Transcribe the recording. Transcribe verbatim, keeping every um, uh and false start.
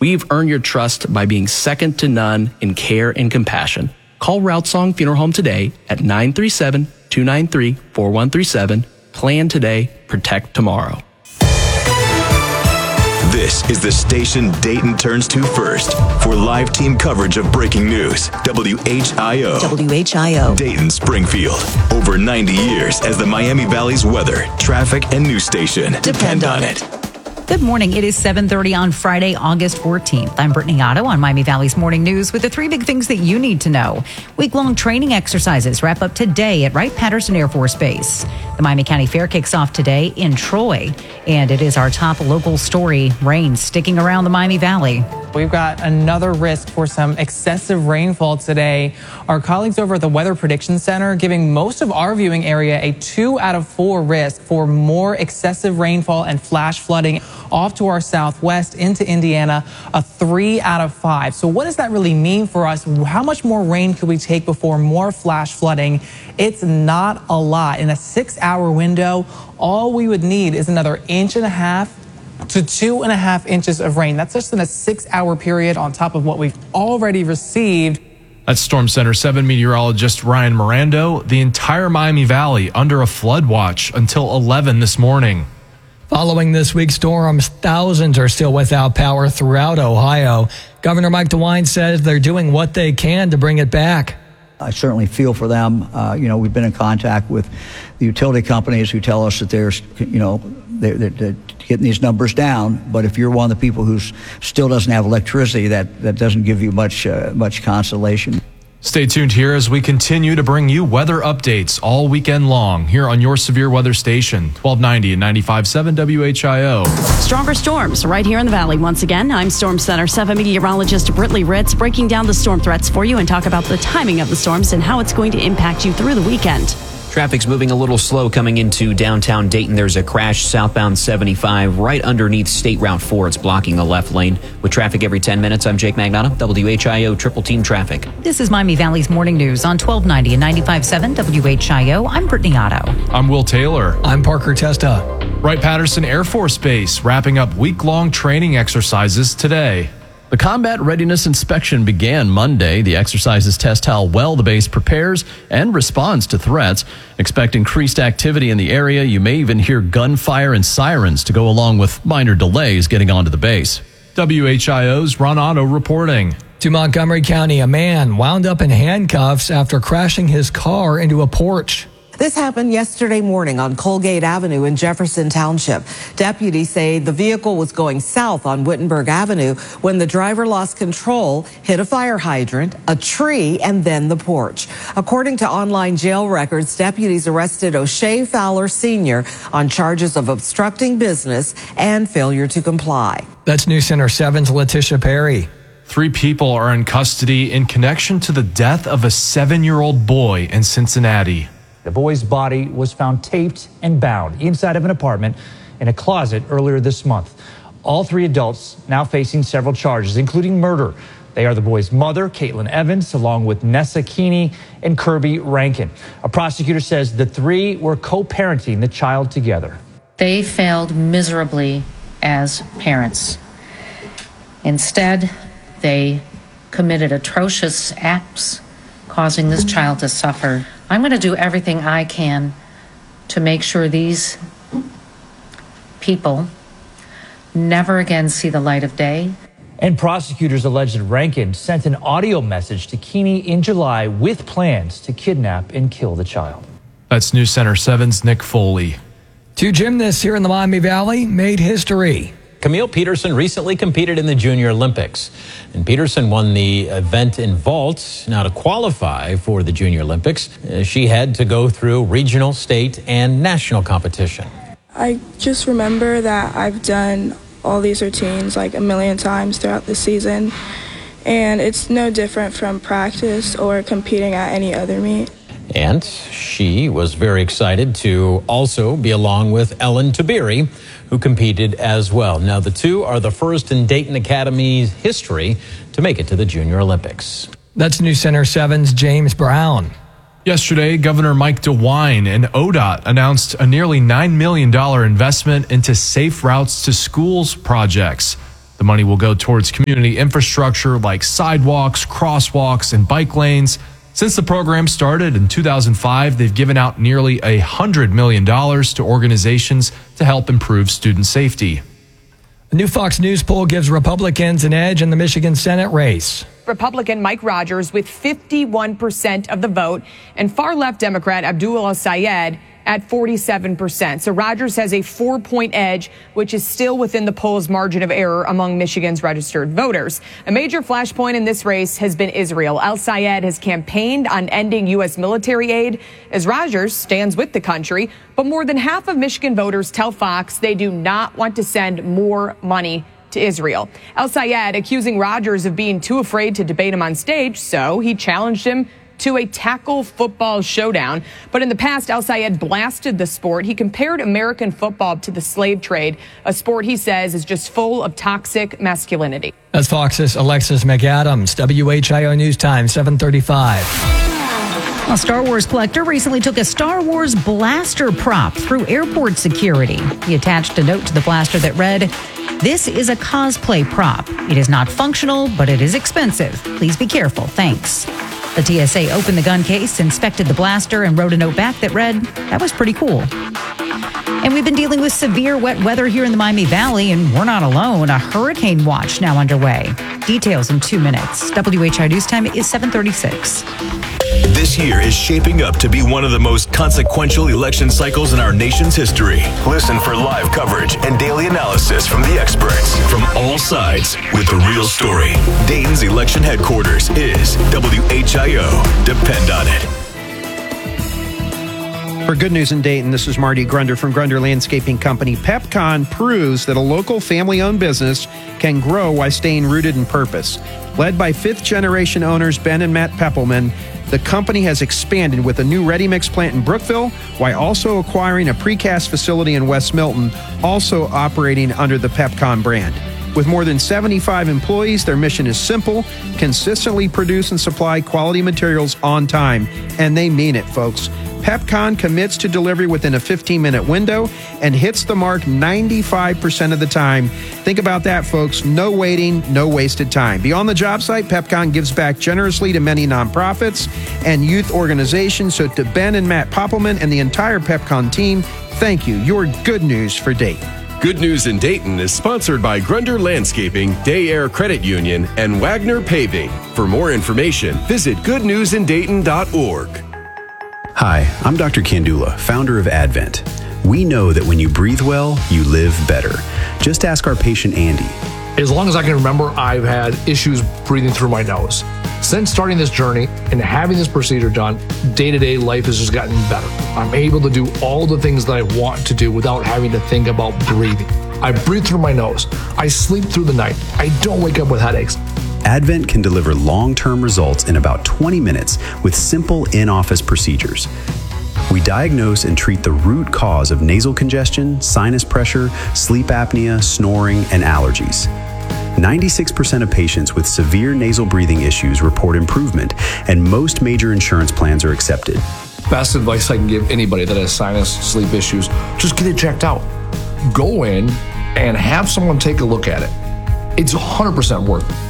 We've earned your trust by being second to none in care and compassion. Call Route Song Funeral Home today at nine three seven, two nine three, four one three seven. Plan today, protect tomorrow. This is the station Dayton turns to first for live team coverage of breaking news. W H I O. W H I O. Dayton, Springfield. Over ninety years as the Miami Valley's weather, traffic, and news station. Depend on it. Good morning. It is seven thirty on Friday, August fourteenth. I'm Brittany Otto on Miami Valley's Morning News with the three big things that you need to know. Week-long training exercises wrap up today at Wright-Patterson Air Force Base. The Miami County Fair kicks off today in Troy, and it is our top local story, rain sticking around the Miami Valley. We've got another risk for some excessive rainfall today. Our colleagues over at the Weather Prediction Center giving most of our viewing area a two out of four risk for more excessive rainfall and flash flooding off to our southwest into Indiana, a three out of five. So what does that really mean for us? How much more rain could we take before more flash flooding? It's not a lot. In a six hour window, all we would need is another inch and a half to two and a half inches of rain. That's just in a six hour period on top of what we've already received. That's Storm Center seven meteorologist Ryan Mirando. The entire Miami Valley under a flood watch until eleven this morning. Following this week's storms, thousands are still without power throughout Ohio. Governor Mike DeWine says they're doing what they can to bring it back. I certainly feel for them. Uh, you know, we've been in contact with the utility companies who tell us that there's, you know, they're, they're, they're getting these numbers down. But if you're one of the people who still doesn't have electricity, that, that doesn't give you much, uh, much consolation. Stay tuned here as we continue to bring you weather updates all weekend long here on your severe weather station, twelve ninety and ninety-five point seven W H I O. Stronger storms right here in the valley. Once again, I'm Storm Center seven meteorologist Brittany Ritz, breaking down the storm threats for you and talk about the timing of the storms and how it's going to impact you through the weekend. Traffic's moving a little slow coming into downtown Dayton. There's a crash southbound seventy-five right underneath State Route four. It's blocking the left lane. With traffic every ten minutes, I'm Jake Magnotta, W H I O Triple Team Traffic. This is Miami Valley's Morning News on twelve ninety and ninety-five point seven W H I O. I'm Brittany Otto. I'm Will Taylor. I'm Parker Testa. Wright-Patterson Air Force Base wrapping up week-long training exercises today. The combat readiness inspection began Monday. The exercises test how well the base prepares and responds to threats. Expect increased activity in the area. You may even hear gunfire and sirens to go along with minor delays getting onto the base. W H I O's Ron Otto reporting. To Montgomery County, a man wound up in handcuffs after crashing his car into a porch. This happened yesterday morning on Colgate Avenue in Jefferson Township. Deputies say the vehicle was going south on Wittenberg Avenue when the driver lost control, hit a fire hydrant, a tree, and then the porch. According to online jail records, deputies arrested O'Shea Fowler Senior on charges of obstructing business and failure to comply. That's News Center seven's Letitia Perry. Three people are in custody in connection to the death of a seven-year-old boy in Cincinnati. The boy's body was found taped and bound inside of an apartment in a closet earlier this month. All three adults now facing several charges, including murder. They are the boy's mother, Caitlin Evans, along with Nessa Keeney and Kirby Rankin. A prosecutor says the three were co-parenting the child together. They failed miserably as parents. Instead, they committed atrocious acts, causing this child to suffer. I'm going to do everything I can to make sure these people never again see the light of day. And prosecutors allege that Rankin sent an audio message to Keeney in July with plans to kidnap and kill the child. That's News Center seven's Nick Foley. Two gymnasts here in the Miami Valley made history. Camille Peterson recently competed in the Junior Olympics, and Peterson won the event in vault. Now, to qualify for the Junior Olympics, uh, she had to go through regional, state, and national competition. I just remember that I've done all these routines like a million times throughout the season, and it's no different from practice or competing at any other meet. And she was very excited to also be along with Ellen Tabiri, who competed as well. Now, the two are the first in Dayton Academy's history to make it to the Junior Olympics. That's News Center seven's James Brown. Yesterday, Governor Mike DeWine and O D O T announced a nearly nine million dollars investment into Safe Routes to Schools projects. The money will go towards community infrastructure like sidewalks, crosswalks, and bike lanes. Since the program started in two thousand five, they've given out nearly one hundred million dollars to organizations to help improve student safety. A new Fox News poll gives Republicans an edge in the Michigan Senate race. Republican Mike Rogers with fifty-one percent of the vote, and far-left Democrat Abdul El-Sayed at forty-seven percent. So Rogers has a four-point edge, which is still within the poll's margin of error among Michigan's registered voters. A major flashpoint in this race has been Israel. El-Sayed has campaigned on ending U S military aid as Rogers stands with the country. But more than half of Michigan voters tell Fox they do not want to send more money to Israel. El-Sayed accusing Rogers of being too afraid to debate him on stage, so he challenged him to a tackle football showdown. But in the past, El-Sayed blasted the sport. He compared American football to the slave trade, a sport he says is just full of toxic masculinity. That's Fox's Alexis McAdams, W H I O News Time, seven thirty-five. A Star Wars collector recently took a Star Wars blaster prop through airport security. He attached a note to the blaster that read, "This is a cosplay prop. It is not functional, but it is expensive. Please be careful. Thanks." The T S A opened the gun case, inspected the blaster, and wrote a note back that read, "That was pretty cool." And we've been dealing with severe wet weather here in the Miami Valley, and we're not alone. A hurricane watch now underway. Details in two minutes. W H I News Time is seven thirty-six. This year is shaping up to be one of the most consequential election cycles in our nation's history. Listen for live coverage and daily analysis from the experts from all sides with the real story. Dayton's election headquarters is W H I O. Depend on it. For Good News in Dayton, this is Marty Grunder from Grunder Landscaping Company. PepCon proves that a local family-owned business can grow while staying rooted in purpose. Led by fifth-generation owners Ben and Matt Peppelman, the company has expanded with a new ready-mix plant in Brookville while also acquiring a precast facility in West Milton, also operating under the PepCon brand. With more than seventy-five employees, their mission is simple: consistently produce and supply quality materials on time. And they mean it, folks. PepCon commits to delivery within a fifteen-minute window and hits the mark ninety-five percent of the time. Think about that, folks. No waiting, no wasted time. Beyond the job site, PepCon gives back generously to many nonprofits and youth organizations. So to Ben and Matt Poppelman and the entire PepCon team, thank you. Your good news for Dayton. Good News in Dayton is sponsored by Grunder Landscaping, Day Air Credit Union, and Wagner Paving. For more information, visit good news in dayton dot org. Hi, I'm Doctor Kandula, founder of Advent. We know that when you breathe well, you live better. Just ask our patient Andy. As long as I can remember, I've had issues breathing through my nose. Since starting this journey and having this procedure done, day-to-day life has just gotten better. I'm able to do all the things that I want to do without having to think about breathing. I breathe through my nose. I sleep through the night. I don't wake up with headaches. Advent can deliver long-term results in about twenty minutes with simple in-office procedures. We diagnose and treat the root cause of nasal congestion, sinus pressure, sleep apnea, snoring, and allergies. ninety-six percent of patients with severe nasal breathing issues report improvement, and most major insurance plans are accepted. Best advice I can give anybody that has sinus, sleep issues, just get it checked out. Go in and have someone take a look at it. It's one hundred percent worth it.